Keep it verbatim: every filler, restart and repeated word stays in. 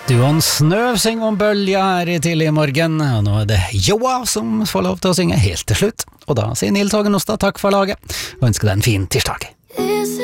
Duon Snøv synger om bølja her i tidlig i morgen, og nå er det Joa som får lov til å synge helt til slutt. Og da sier Nils Hågen Ostad takk for laget, og ønsker deg en fin tirsdag.